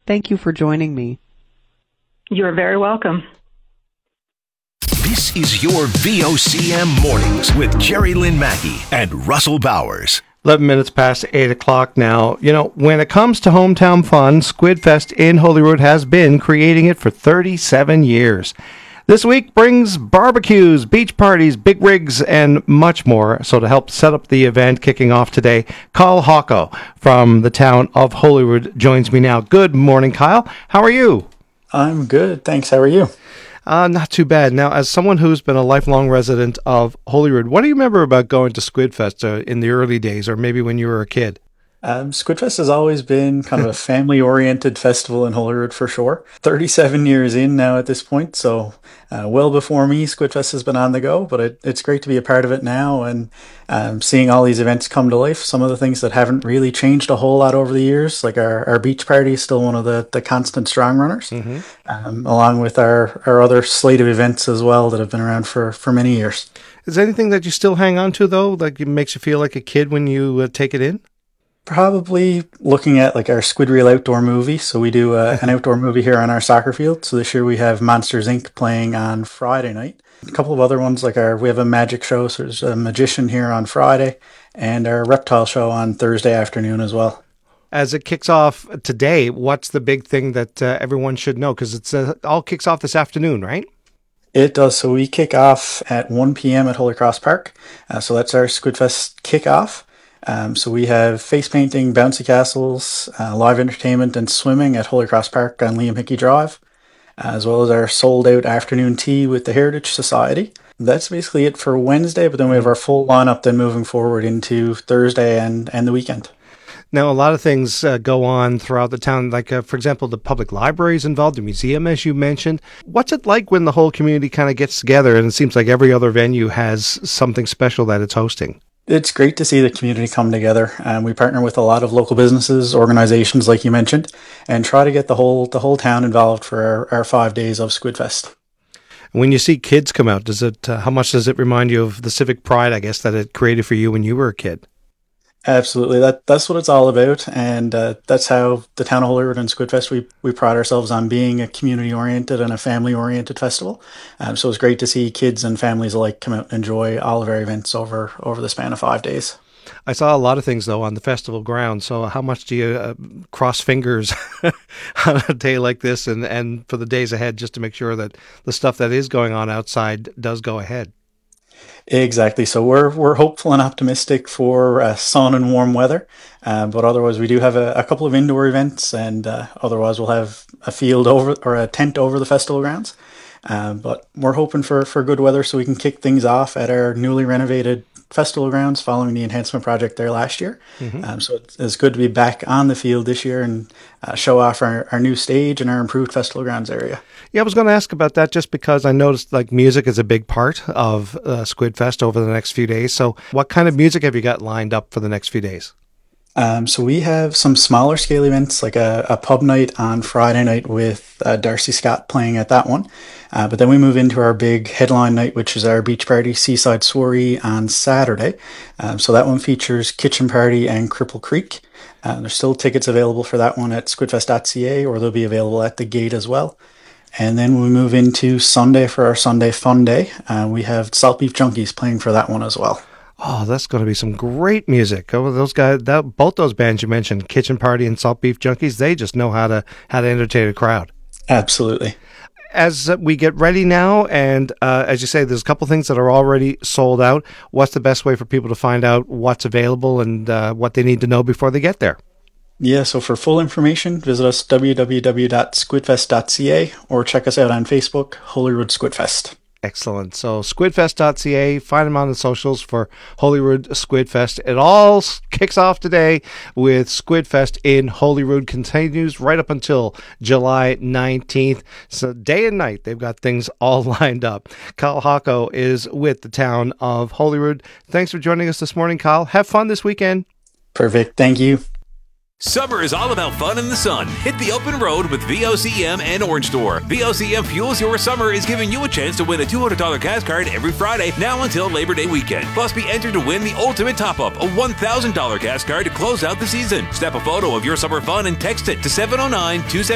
Thank you for joining me. You're very welcome. This is your VOCM Mornings with Jerry Lynn Mackey and Russell Bowers. 11 minutes past 8 o'clock now. You know, when it comes to hometown fun, Squidfest in Holyrood has been creating it for 37 years. This week brings barbecues, beach parties, big rigs, and much more. So to help set up the event kicking off today, Kyle Hocko from the town of Holyrood joins me now. Good morning, Kyle. How are you? I'm good, thanks. How are you? Not too bad. Now, as someone who's been a lifelong resident of Holyrood, what do you remember about going to Squidfest in the early days, or maybe when you were a kid? Squidfest has always been kind of a family-oriented festival in Holyrood for sure. 37 years in now at this point, so well before me, Squidfest has been on the go, but it's great to be a part of it now and seeing all these events come to life. Some of the things that haven't really changed a whole lot over the years, like our beach party is still one of the constant strong runners, along with our other slate of events as well that have been around for many years. Is there anything that you still hang on to, though, like it makes you feel like a kid when you take it in? Probably looking at like our Squid Reel outdoor movie. So we do an outdoor movie here on our soccer field. So this year we have Monsters Inc. playing on Friday night. A couple of other ones, like we have a magic show. So there's a magician here on Friday and our reptile show on Thursday afternoon as well. As it kicks off today, what's the big thing that everyone should know? Because it's all kicks off this afternoon, right? It does. So we kick off at 1 p.m. at Holy Cross Park. So that's our Squidfest kickoff. So we have face painting, bouncy castles, live entertainment and swimming at Holy Cross Park on Liam Hickey Drive, as well as our sold out afternoon tea with the Heritage Society. That's basically it for Wednesday, but then we have our full lineup then moving forward into Thursday and the weekend. Now, a lot of things go on throughout the town, like, for example, the public library is involved, the museum, as you mentioned. What's it like when the whole community kind of gets together and it seems like every other venue has something special that it's hosting? It's great to see the community come together. We partner with a lot of local businesses, organizations, like you mentioned, and try to get the whole town involved for our 5 days of Squidfest. When you see kids come out, how much does it remind you of the civic pride, I guess, that it created for you when you were a kid? Absolutely. That's what it's all about. And that's how the town of Holyrood and Squidfest, we pride ourselves on being a community-oriented and a family-oriented festival. So it's great to see kids and families alike come out and enjoy all of our events over the span of 5 days. I saw a lot of things, though, on the festival grounds. So how much do you cross fingers on a day like this and for the days ahead just to make sure that the stuff that is going on outside does go ahead? Exactly. So we're hopeful and optimistic for sun and warm weather, but otherwise we do have a couple of indoor events, and otherwise we'll have a field over or a tent over the festival grounds. But we're hoping for good weather so we can kick things off at our newly renovated festival grounds following the enhancement project there last year. So it's good to be back on the field this year and show off our new stage and our improved festival grounds area. Yeah, I was going to ask about that just because I noticed like music is a big part of Squidfest over the next few days. So what kind of music have you got lined up for the next few days? So we have some smaller scale events, like a pub night on Friday night with Darcy Scott playing at that one. But then we move into our big headline night, which is our beach party, Seaside Soiree, on Saturday. So that one features Kitchen Party and Cripple Creek. There's still tickets available for that one at squidfest.ca, or they'll be available at the gate as well. And then when we move into Sunday for our Sunday Fun Day, we have Salt Beef Junkies playing for that one as well. Oh, that's going to be some great music. Oh, those guys, both those bands you mentioned, Kitchen Party and Salt Beef Junkies, they just know how to entertain a crowd. Absolutely. As we get ready now, and as you say, there's a couple things that are already sold out. What's the best way for people to find out what's available and what they need to know before they get there? Yeah, so for full information, visit us www.squidfest.ca or check us out on Facebook, Holyrood Squidfest. Excellent. So squidfest.ca, find them on the socials for Holyrood Squidfest. It all kicks off today with Squidfest in Holyrood, continues right up until July 19th. So day and night, they've got things all lined up. Kyle Hocko is with the town of Holyrood. Thanks for joining us this morning, Kyle. Have fun this weekend. Perfect. Thank you. Summer is all about fun in the sun. Hit the open road with VOCM and Orange Store. VOCM Fuels Your Summer is giving you a chance to win a $200 gas card every Friday, now until Labor Day weekend. Plus, be entered to win the ultimate top-up, a $1,000 gas card to close out the season. Snap a photo of your summer fun and text it to 709-277.